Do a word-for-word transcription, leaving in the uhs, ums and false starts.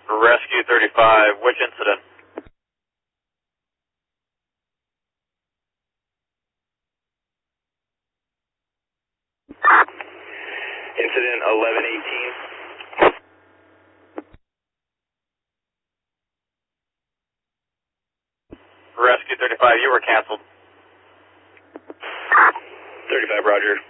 Rescue thirty-five, which incident? Incident eleven eighteen. Rescue thirty-five, you were canceled. thirty-five, roger.